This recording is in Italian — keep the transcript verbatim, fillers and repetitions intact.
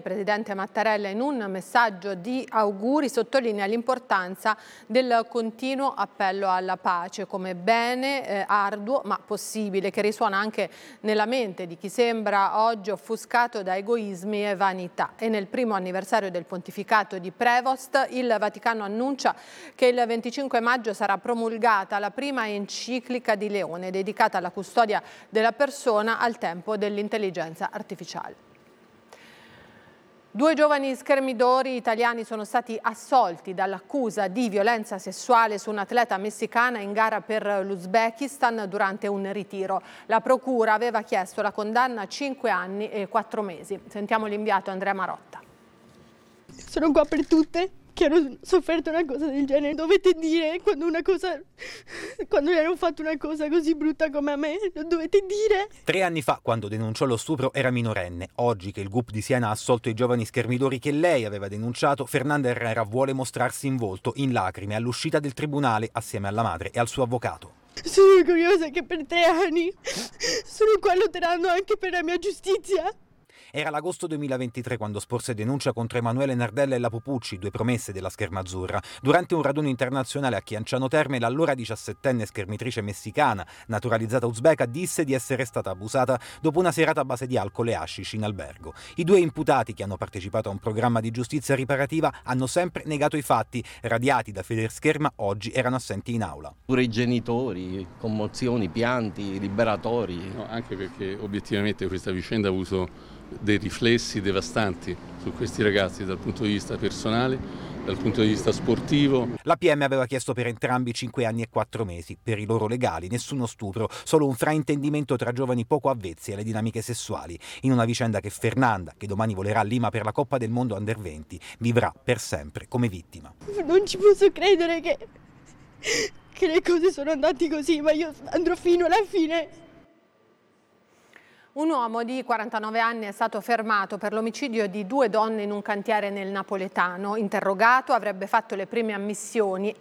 presidente Mattarella in un messaggio di auguri sottolinea l'importanza del continuo appello alla pace come bene eh, arduo ma possibile, che risuona anche nella mente di chi sembra oggi offuscato da egoismi e vanità. E nel primo anniversario del pontificato di Prevost il Vaticano annuncia che il venticinque maggio sarà promulgata la prima enciclica di Leone dedicata alla custodia della persona al tempo dell'intelligenza artificiale. Due giovani schermidori italiani sono stati assolti dall'accusa di violenza sessuale su un'atleta messicana in gara per l'Uzbekistan durante un ritiro. La procura aveva chiesto la condanna a cinque anni e quattro mesi. Sentiamo l'inviato Andrea Marotta. Sono qua per tutte che hanno sofferto una cosa del genere. Dovete dire quando una cosa, quando gli hanno fatto una cosa così brutta come a me, lo dovete dire. Tre anni fa, quando denunciò lo stupro, era minorenne. Oggi che il G U P di Siena ha assolto i giovani schermidori che lei aveva denunciato, Fernanda Herrera vuole mostrarsi in volto, in lacrime, all'uscita del tribunale, assieme alla madre e al suo avvocato. Sono curiosa che per tre anni sono qua lottando anche per la mia giustizia. Era l'agosto duemilaventitré quando sporse denuncia contro Emanuele Nardella e la Pupucci, due promesse della scherma azzurra. Durante un raduno internazionale a Chianciano Terme, l'allora diciassettenne schermitrice messicana, naturalizzata uzbeka, disse di essere stata abusata dopo una serata a base di alcol e hashish in albergo. I due imputati, che hanno partecipato a un programma di giustizia riparativa, hanno sempre negato i fatti. Radiati da Federscherma, oggi erano assenti in aula. Pure i genitori, commozioni, pianti, liberatori. No, anche perché obiettivamente questa vicenda ha avuto dei riflessi devastanti su questi ragazzi dal punto di vista personale, dal punto di vista sportivo. La P M aveva chiesto per entrambi cinque anni e quattro mesi. Per i loro legali nessuno stupro, solo un fraintendimento tra giovani poco avvezzi alle dinamiche sessuali, in una vicenda che Fernanda, che domani volerà a Lima per la Coppa del Mondo Under venti, vivrà per sempre come vittima. Non ci posso credere che, che le cose sono andate così, ma io andrò fino alla fine. Un uomo di quarantanove anni è stato fermato per l'omicidio di due donne in un cantiere nel napoletano. Interrogato, avrebbe fatto le prime ammissioni,